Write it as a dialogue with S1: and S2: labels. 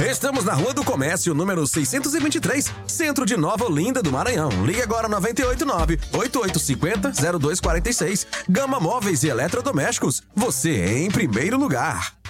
S1: Estamos na Rua do Comércio, número 623, centro de Nova Olinda do Maranhão. Ligue agora 989-8850-0246. Gama Móveis e Eletrodomésticos. Você em primeiro lugar.